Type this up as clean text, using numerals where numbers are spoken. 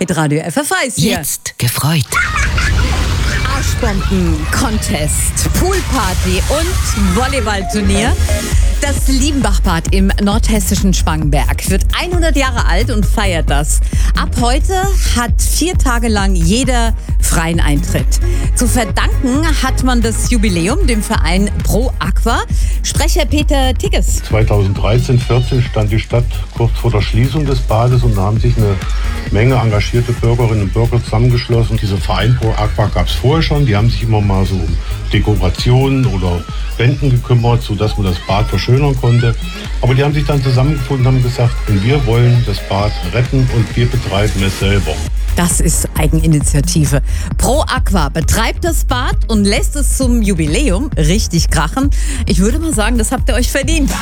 mit Radio FF1 hier. Jetzt gefreut. Arschbomben-Contest, Poolparty und Volleyballturnier. Das Liebenbachbad im nordhessischen Spangenberg wird 100 Jahre alt und feiert das. Ab heute hat 4 Tage lang jeder freien Eintritt. Zu verdanken hat man das Jubiläum dem Verein Pro Aqua. Sprecher Peter Tigges. 2013/14 stand die Stadt kurz vor der Schließung des Bades und da haben sich eine Menge engagierte Bürgerinnen und Bürger zusammengeschlossen. Dieser Verein Pro Aqua gab es vorher schon. Die haben sich immer mal so um Dekorationen oder Wänden gekümmert, sodass man das Bad verschönern konnte. Aber die haben sich dann zusammengefunden und haben gesagt, wir wollen das Bad retten und wir betreiben es selber. Das ist Eigeninitiative. Pro Aqua betreibt das Bad und lässt es zum Jubiläum richtig krachen. Ich würde mal sagen, das habt ihr euch verdient.